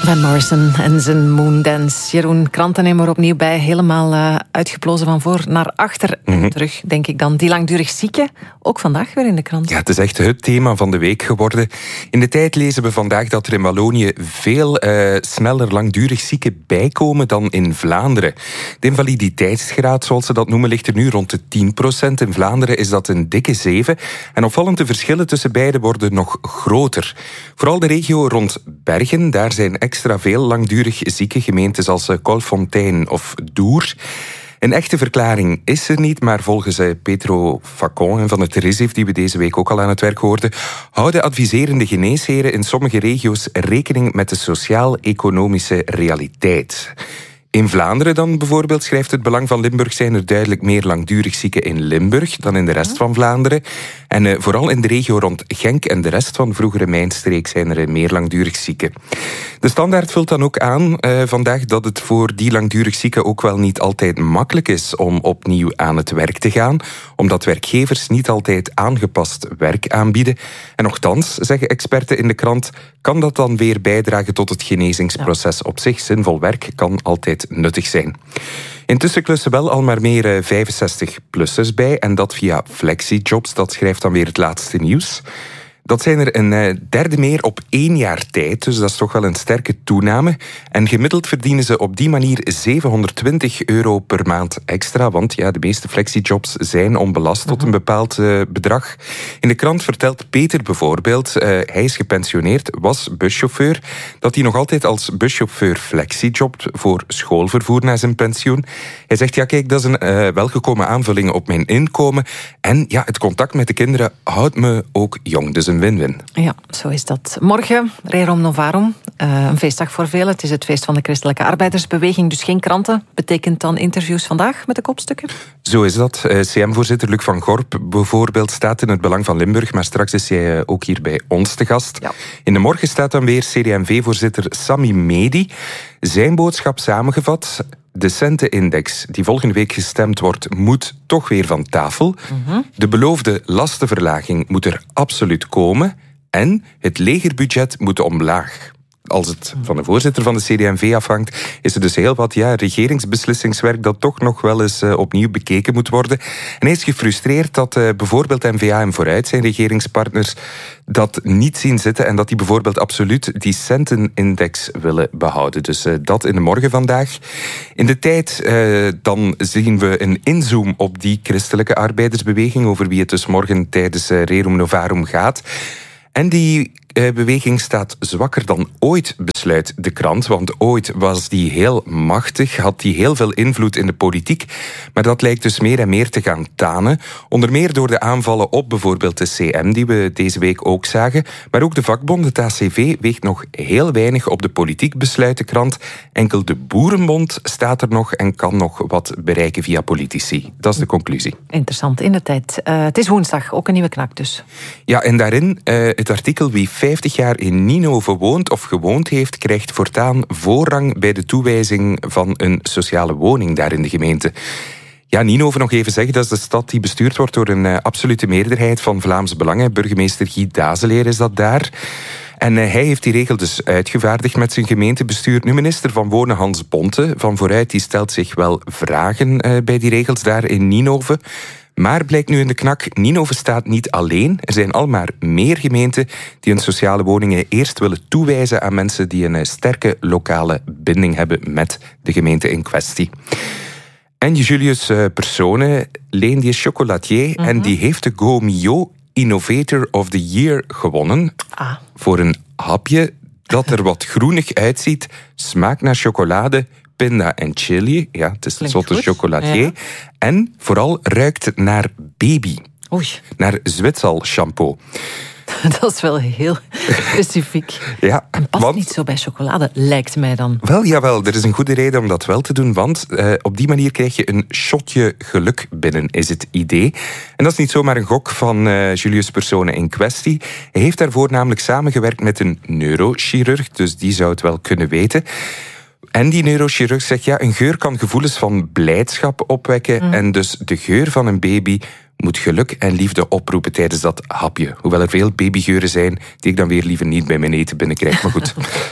Van Morrison en zijn Moondance. Jeroen, kranten nemen er opnieuw bij. Helemaal uitgeplozen van voor naar achter en terug, denk ik dan. Die langdurig zieken, ook vandaag weer in de krant. Ja, het is echt het thema van de week geworden. In de Tijd lezen we vandaag dat er in Wallonië veel sneller langdurig zieken bijkomen dan in Vlaanderen. De invaliditeitsgraad, zoals ze dat noemen, ligt er nu rond de 10%. In Vlaanderen is dat een dikke 7%. En opvallend, de verschillen tussen beide worden nog groter. Vooral de regio rond Bergen, daar zijn extra veel langdurig zieke gemeentes als Colfontein of Doer. Een echte verklaring is er niet, maar volgens Pedro Facon van het RISIF, die we deze week ook al aan het werk hoorden, houden adviserende geneesheren in sommige regio's rekening met de sociaal-economische realiteit. In Vlaanderen dan bijvoorbeeld, schrijft het Belang van Limburg, zijn er duidelijk meer langdurig zieken in Limburg dan in de rest van Vlaanderen. En vooral in de regio rond Genk en de rest van vroegere Mijnstreek zijn er meer langdurig zieken. De Standaard vult dan ook aan vandaag dat het voor die langdurig zieken ook wel niet altijd makkelijk is om opnieuw aan het werk te gaan, omdat werkgevers niet altijd aangepast werk aanbieden. En nochtans, zeggen experten in de krant, kan dat dan weer bijdragen tot het genezingsproces op zich. Zinvol werk kan altijd nuttig zijn. Intussen klussen wel al maar meer 65-plussers bij, en dat via flexijobs. Dat schrijft dan weer het laatste nieuws. Dat zijn er een derde meer op 1 jaar tijd, dus dat is toch wel een sterke toename. En gemiddeld verdienen ze op die manier €720 per maand extra, want ja, de meeste flexijobs zijn onbelast tot een bepaald bedrag. In de krant vertelt Peter bijvoorbeeld, hij is gepensioneerd, was buschauffeur, dat hij nog altijd als buschauffeur flexijobt voor schoolvervoer na zijn pensioen. Hij zegt, ja kijk, dat is een welgekomen aanvulling op mijn inkomen. En ja, het contact met de kinderen houdt me ook jong, dus een win-win. Ja, zo is dat. Morgen, Rerum Novarum, een feestdag voor velen. Het is het feest van de Christelijke Arbeidersbeweging, dus geen kranten. Betekent dan interviews vandaag met de kopstukken? Zo is dat. CM-voorzitter Luc van Gorp bijvoorbeeld staat in het Belang van Limburg, maar straks is hij ook hier bij ons te gast. Ja. In de morgen staat dan weer CD&V-voorzitter Sami Medi. Zijn boodschap samengevat: de centenindex die volgende week gestemd wordt, moet toch weer van tafel. De beloofde lastenverlaging moet er absoluut komen. En het legerbudget moet omlaag. Als het van de voorzitter van de CD&V afhangt, is er dus heel wat regeringsbeslissingswerk dat toch nog wel eens opnieuw bekeken moet worden. En hij is gefrustreerd dat bijvoorbeeld N-VA en Vooruit, zijn regeringspartners, dat niet zien zitten en dat die bijvoorbeeld absoluut die centenindex willen behouden. Dus dat in de morgen vandaag. In de Tijd dan zien we een inzoom op die christelijke arbeidersbeweging, over wie het dus morgen tijdens Rerum Novarum gaat. En die beweging staat zwakker dan ooit, besluit de krant. Want ooit was die heel machtig, had die heel veel invloed in de politiek. Maar dat lijkt dus meer en meer te gaan tanen. Onder meer door de aanvallen op bijvoorbeeld de CM, die we deze week ook zagen. Maar ook de vakbond, het ACV, weegt nog heel weinig op de politiek, besluit de krant. Enkel de Boerenbond staat er nog en kan nog wat bereiken via politici. Dat is de conclusie. Interessant, in de Tijd. Het is woensdag, ook een nieuwe knak dus. Ja, en daarin het artikel: wie 50 jaar in Ninove woont of gewoond heeft, krijgt voortaan voorrang bij de toewijzing van een sociale woning daar in de gemeente. Ja, Ninove nog even zeggen, dat is de stad die bestuurd wordt door een absolute meerderheid van Vlaams Belang. Burgemeester Guy Dazeleer is dat daar. En hij heeft die regel dus uitgevaardigd met zijn gemeentebestuur. Nu, minister van Wonen Hans Bonte van Vooruit, die stelt zich wel vragen bij die regels daar in Ninove. Maar blijkt nu in de knak, Ninove staat niet alleen. Er zijn al maar meer gemeenten die hun sociale woningen eerst willen toewijzen aan mensen die een sterke lokale binding hebben met de gemeente in kwestie. En Julius Persone, Leen, die is chocolatier en die heeft de Go-Mio Innovator of the Year gewonnen. Voor een hapje dat er wat groenig uitziet, smaakt naar chocolade, pinda en chili. Ja, het is een zotte chocolatier. Ja. En vooral ruikt het naar baby. Oei. Naar Zwitsal shampoo. Dat is wel heel specifiek. Ja, en past niet zo bij chocolade, lijkt mij dan. Wel, jawel, er is een goede reden om dat wel te doen, want op die manier krijg je een shotje geluk binnen, is het idee. En dat is niet zomaar een gok van Julius Persone in kwestie. Hij heeft daarvoor namelijk samengewerkt met een neurochirurg, dus die zou het wel kunnen weten. En die neurochirurg zegt, ja, een geur kan gevoelens van blijdschap opwekken. En dus de geur van een baby moet geluk en liefde oproepen tijdens dat hapje. Hoewel er veel babygeuren zijn die ik dan weer liever niet bij mijn eten binnenkrijg. Maar goed,